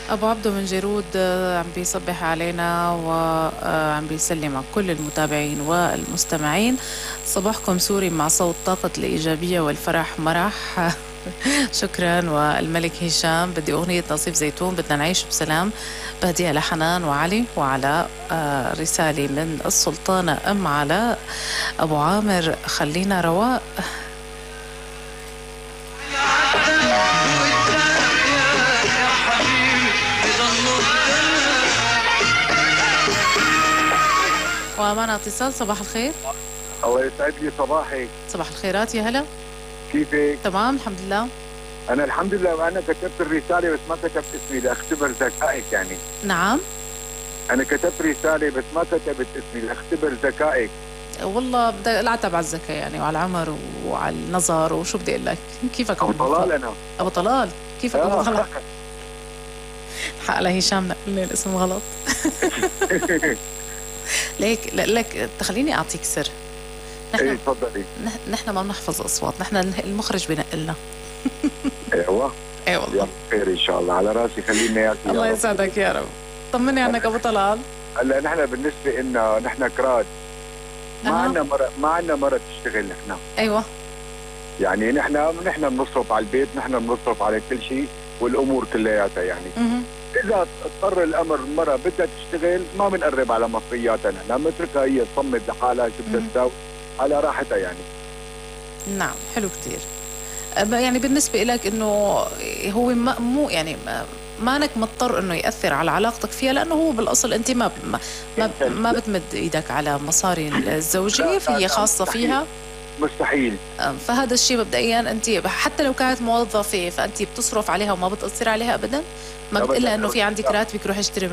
أبو عبدو من جيرود عم بيصبح علينا وعم بيسلم على كل المتابعين والمستمعين. صباحكم سوري مع صوت طاقة الإيجابية والفرح مرح. شكرا. والملك هشام بدي أغنية نصيف زيتون بدنا نعيش بسلام، بهديها لحنان وعلي وعلى رسالة من السلطانة أم علاء. أبو عامر خلينا رواق. ومعنا اتصال. صباح الخير. الله يسعد لي صباحك. صباح الخيرات يا هلا. كيفك؟ تمام الحمد لله. أنا الحمد لله، وأنا كتبت الرسالة بس ما كتبت اسمي لأختبر ذكائك يعني. نعم. أنا كتبت رسالة بس ما كتبت اسمي لأختبر ذكائك. والله بدي العتب على الذكاء يعني وعلى العمر وعلى النظر وشو بدي اقول لك. كيفك أبو طلال أنا. ابو طلال كيفك ابو طلال؟ حق لهشام نقلني الاسم غلط. لك تخليني اعطيك سر. ايه تفضلي. نحن ما بنحفظ اصوات، نحن المخرج بنقلنا. ايوه. اي والله. يلا خير ان شاء الله، على راسي خلينا اياك. الله يسعدك يا رب. طمني عنك ابو طلال. هلا نحن بالنسبه لنا نحن كراد ما عندنا مرة تشتغل نحن. ايوه. يعني نحن بنصرف على البيت، نحن بنصرف على كل شيء والامور كلياتها يعني. اذا اضطر الامر المرأة بدها تشتغل ما بنقرب على مصرياتها، نحن بنتركها هي تصمد لحالها شو بدها تساوي على راحتها يعني. نعم حلو كثير. يعني بالنسبة لك انه هو مو يعني ما انك مضطر انه ياثر على علاقتك فيها، لانه هو بالاصل انت ما بتمد ايدك على مصاري الزوجيه، فهي خاصه فيها. مستحيل. فهذا الشيء مبدئيا انت حتى لو كانت موظفه فانت بتصرف عليها وما بتقصر عليها ابدا، ما بتقول لها انه في عندك راتبك روح اشتري